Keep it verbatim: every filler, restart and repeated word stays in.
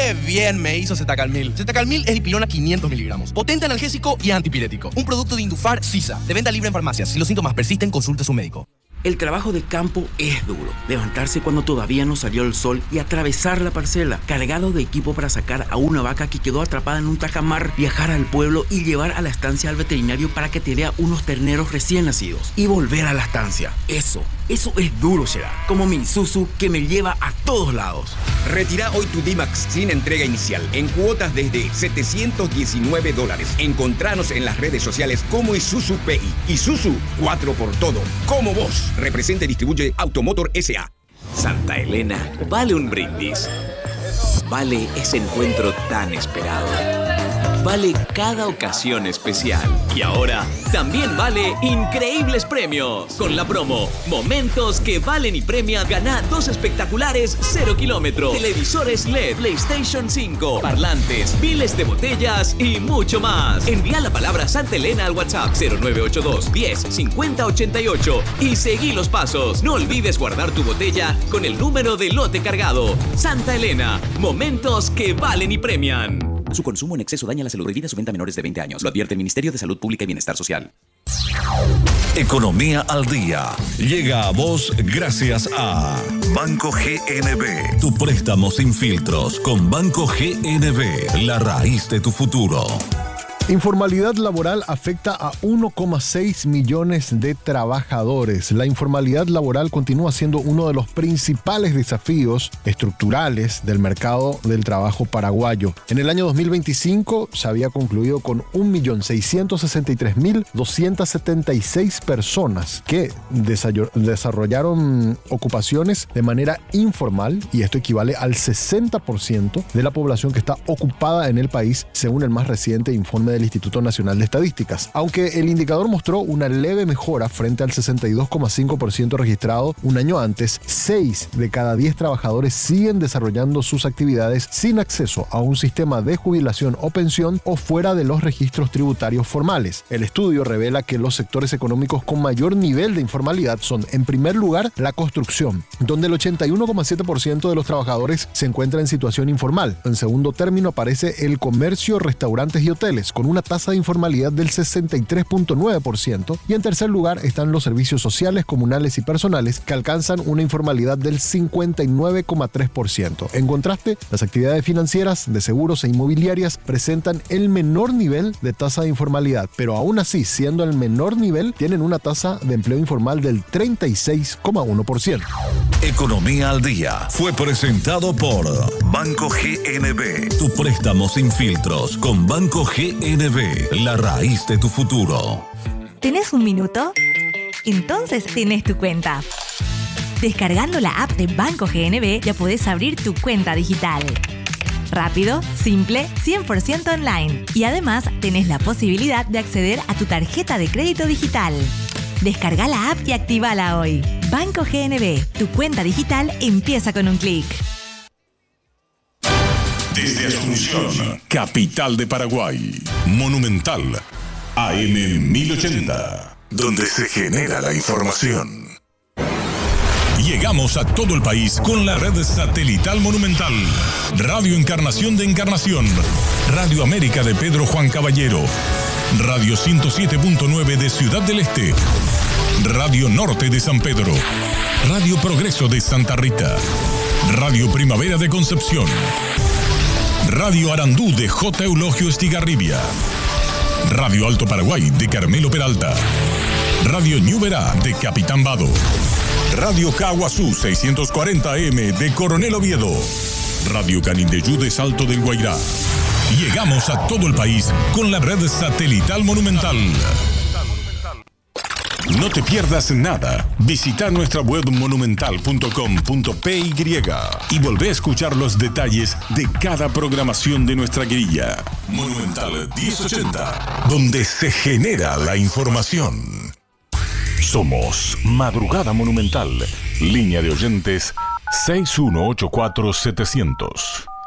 ¡Qué bien me hizo Zetacalmil! Zetacalmil es dipirona quinientos miligramos. Potente analgésico y antipirético. Un producto de Indufar Sisa. De venta libre en farmacias. Si los síntomas persisten, consulte a su médico. El trabajo de campo es duro. Levantarse cuando todavía no salió el sol y atravesar la parcela, cargado de equipo para sacar a una vaca que quedó atrapada en un tajamar, viajar al pueblo y llevar a la estancia al veterinario para que te dé unos terneros recién nacidos y volver a la estancia. Eso, eso es duro, será. Como mi Isuzu que me lleva a todos lados. Retira hoy tu D-Max sin entrega inicial, en cuotas desde setecientos diecinueve dólares. Encontranos en las redes sociales como Isuzu P I. Isuzu, cuatro por todo, como vos. Representa y distribuye Automotor S A Santa Elena vale un brindis. Vale ese encuentro tan esperado. Vale cada ocasión especial. Y ahora también vale increíbles premios. Con la promo Momentos que valen y premian, gana dos espectaculares cero kilómetros, televisores L E D, PlayStation cinco, parlantes, miles de botellas y mucho más. Envía la palabra Santa Elena al WhatsApp cero nueve ocho dos, diez, cincuenta, ochenta y ocho y seguí los pasos. No olvides guardar tu botella con el número de lote cargado. Santa Elena, momentos que valen y premian. Su consumo en exceso daña la salud. Prohibida su venta a menores de veinte años. Lo advierte el Ministerio de Salud Pública y Bienestar Social. Economía al día. Llega a vos gracias a Banco G N B. Tu préstamo sin filtros con Banco G N B. La raíz de tu futuro. Informalidad laboral afecta a uno coma seis millones de trabajadores. La informalidad laboral continúa siendo uno de los principales desafíos estructurales del mercado del trabajo paraguayo. En el año dos mil veinticinco se había concluido con un millón seiscientos sesenta y tres mil doscientas setenta y seis personas que desarrollaron ocupaciones de manera informal, y esto equivale al sesenta por ciento de la población que está ocupada en el país, según el más reciente informe de del Instituto Nacional de Estadísticas. Aunque el indicador mostró una leve mejora frente al sesenta y dos coma cinco por ciento registrado un año antes, seis de cada diez trabajadores siguen desarrollando sus actividades sin acceso a un sistema de jubilación o pensión o fuera de los registros tributarios formales. El estudio revela que los sectores económicos con mayor nivel de informalidad son, en primer lugar, la construcción, donde el ochenta y uno coma siete por ciento de los trabajadores se encuentra en situación informal. En segundo término aparece el comercio, restaurantes y hoteles, con una tasa de informalidad del sesenta y tres punto nueve por ciento, y en tercer lugar están los servicios sociales, comunales y personales, que alcanzan una informalidad del cincuenta y nueve coma tres por ciento. En contraste, las actividades financieras, de seguros e inmobiliarias presentan el menor nivel de tasa de informalidad, pero aún así, siendo el menor nivel, tienen una tasa de empleo informal del treinta y seis coma uno por ciento. Economía al día fue presentado por Banco G N B. Tu préstamo sin filtros con Banco G N B, la raíz de tu futuro. ¿Tenés un minuto? Entonces tenés tu cuenta. Descargando la app de Banco G N B ya podés abrir tu cuenta digital. Rápido, simple, cien por ciento online. Y además tenés la posibilidad de acceder a tu tarjeta de crédito digital. Descarga la app y actívala hoy. Banco G N B, tu cuenta digital empieza con un clic. Desde Asunción, capital de Paraguay, Monumental, A M mil ochenta, donde se genera la información. Llegamos a todo el país con la red satelital Monumental, Radio Encarnación de Encarnación, Radio América de Pedro Juan Caballero, Radio ciento siete punto nueve de Ciudad del Este, Radio Norte de San Pedro, Radio Progreso de Santa Rita, Radio Primavera de Concepción, Radio Arandú de J. Eulogio Estigarribia, Radio Alto Paraguay de Carmelo Peralta, Radio Ñuberá de Capitán Vado, Radio Caguazú seiscientos cuarenta A M de Coronel Oviedo, Radio Canindeyú de Salto del Guairá. Llegamos a todo el país con la red satelital Monumental. No te pierdas nada. Visita nuestra web monumental punto com punto p y y volvé a escuchar los detalles de cada programación de nuestra grilla. Monumental diez ochenta, donde se genera la información. Somos Madrugada Monumental. Línea de oyentes seis uno ocho cuatro setecientos.